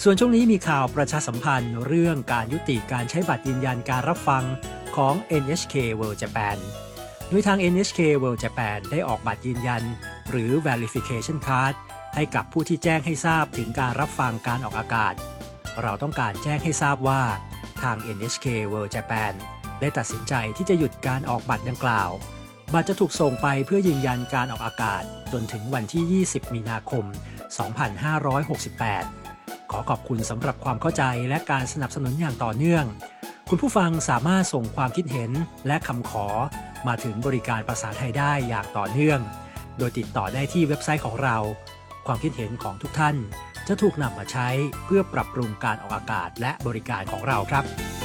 ส่วนช่วงนี้มีข่าวประชาสัมพันธ์เรื่องการยุติการใช้บัตรยืนยันการรับฟังของ NHK World Japan โดยทาง NHK World Japan ได้ออกบัตรยืนยันหรือ Verification Card ให้กับผู้ที่แจ้งให้ทราบถึงการรับฟังการออกอากาศเราต้องการแจ้งให้ทราบว่าทาง NHK World Japan ได้ตัดสินใจที่จะหยุดการออกบัตรดังกล่าวบัตรจะถูกส่งไปเพื่อยืนยันการออกอากาศจนถึงวันที่ 20 มีนาคม 2568 ขอขอบคุณสำหรับความเข้าใจและการสนับสนุนอย่างต่อเนื่องคุณผู้ฟังสามารถส่งความคิดเห็นและคำขอมาถึงบริการภาษาไทยได้อย่างต่อเนื่องโดยติดต่อได้ที่เว็บไซต์ของเราความคิดเห็นของทุกท่านจะถูกนำมาใช้เพื่อปรับปรุงการออกอากาศและบริการของเราครับ